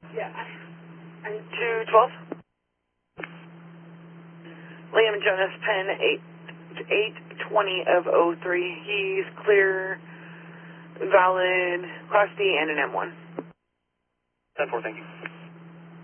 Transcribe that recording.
Yeah. And 212. Liam Jonas, Penn 820 of 03. He's clear, valid, Class D, and an M1. 10-4, thank you.